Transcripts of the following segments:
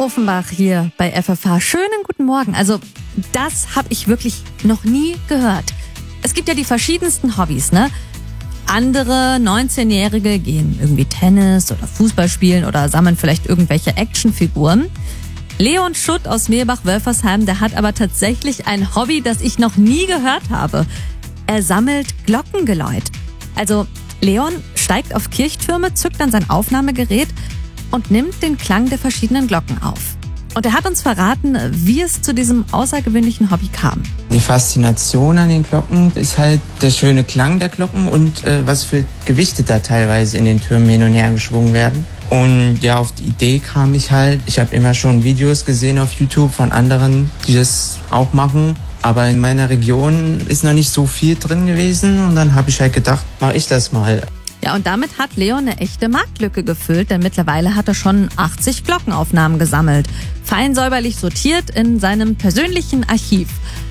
Ofenbach hier bei FFH. Schönen guten Morgen. Also das habe ich wirklich noch nie gehört. Es gibt ja die verschiedensten Hobbys, ne? Andere 19-Jährige gehen irgendwie Tennis oder Fußball spielen oder sammeln vielleicht irgendwelche Actionfiguren. Leon Schutt aus Meerbach-Wölfersheim, der hat aber tatsächlich ein Hobby, das ich noch nie gehört habe. Er sammelt Glockengeläut. Also Leon steigt auf Kirchtürme, zückt dann sein Aufnahmegerät und nimmt den Klang der verschiedenen Glocken auf. Und er hat uns verraten, wie es zu diesem außergewöhnlichen Hobby kam. Die Faszination an den Glocken ist halt der schöne Klang der Glocken und was für Gewichte da teilweise in den Türmen hin und her geschwungen werden. Und ja, auf die Idee kam ich halt. Ich habe immer schon Videos gesehen auf YouTube von anderen, die das auch machen. Aber in meiner Region ist noch nicht so viel drin gewesen. Und dann habe ich halt gedacht, mache ich das mal. Ja, und damit hat Leon eine echte Marktlücke gefüllt, denn mittlerweile hat er schon 80 Glockenaufnahmen gesammelt. Fein säuberlich sortiert in seinem persönlichen Archiv.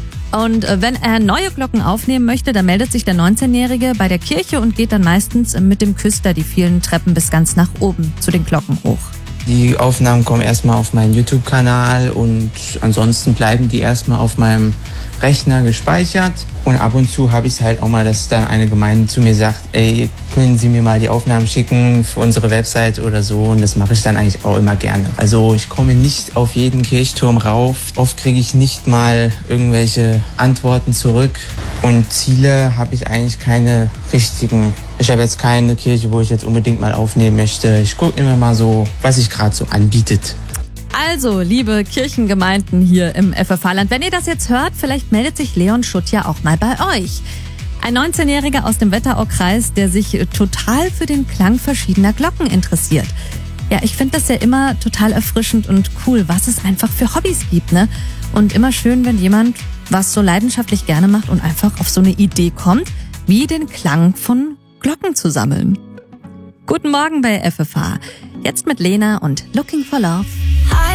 Und wenn er neue Glocken aufnehmen möchte, dann meldet sich der 19-Jährige bei der Kirche und geht dann meistens mit dem Küster die vielen Treppen bis ganz nach oben zu den Glocken hoch. Die Aufnahmen kommen erstmal auf meinen YouTube-Kanal und ansonsten bleiben die erstmal auf meinem Rechner gespeichert. Und ab und zu habe ich es halt auch mal, dass da eine Gemeinde zu mir sagt, ey, können Sie mir mal die Aufnahmen schicken für unsere Website oder so. Und das mache ich dann eigentlich auch immer gerne. Also ich komme nicht auf jeden Kirchturm rauf. Oft kriege ich nicht mal irgendwelche Antworten zurück. Und Ziele habe ich eigentlich keine richtigen. Ich habe jetzt keine Kirche, wo ich jetzt unbedingt mal aufnehmen möchte. Ich gucke immer mal so, was sich gerade so anbietet. Also, liebe Kirchengemeinden hier im FFH-Land, wenn ihr das jetzt hört, vielleicht meldet sich Leon Schutt ja auch mal bei euch. Ein 19-Jähriger aus dem Wetteraukreis, der sich total für den Klang verschiedener Glocken interessiert. Ja, ich finde das ja immer total erfrischend und cool, was es einfach für Hobbys gibt, ne? Und immer schön, wenn jemand was so leidenschaftlich gerne macht und einfach auf so eine Idee kommt, wie den Klang von Glocken zu sammeln. Guten Morgen bei FFH. Jetzt mit Lena und Looking for Love.